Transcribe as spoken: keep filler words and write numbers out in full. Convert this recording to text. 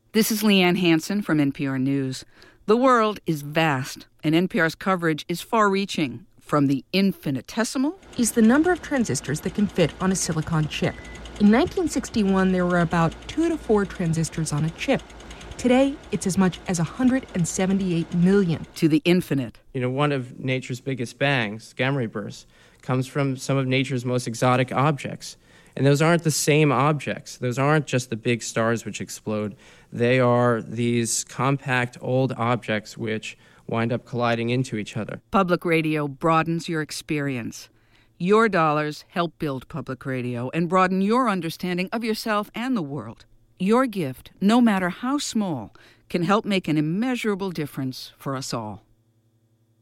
This is Leanne Hansen from N P R News. The world is vast, and N P R's coverage is far-reaching. From the infinitesimal is the number of transistors that can fit on a silicon chip. In nineteen sixty-one, there were about two to four transistors on a chip. Today, it's as much as one hundred seventy-eight million. To the infinite. You know, one of nature's biggest bangs, gamma ray bursts, comes from some of nature's most exotic objects. And those aren't the same objects. Those aren't just the big stars which explode. They are these compact old objects which wind up colliding into each other. Public radio broadens your experience. Your dollars help build public radio and broaden your understanding of yourself and the world. Your gift, no matter how small, can help make an immeasurable difference for us all.